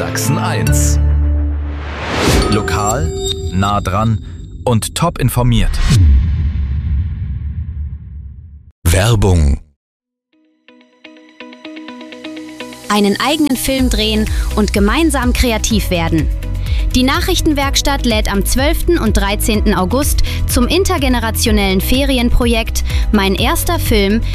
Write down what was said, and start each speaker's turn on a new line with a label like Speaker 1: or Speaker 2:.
Speaker 1: Sachsen 1. Lokal, nah dran und top informiert. Werbung.
Speaker 2: Einen eigenen Film drehen und gemeinsam kreativ werden. Die Nachrichtenwerkstatt lädt am 12. und 13. August zum intergenerationellen Ferienprojekt Mein erster Film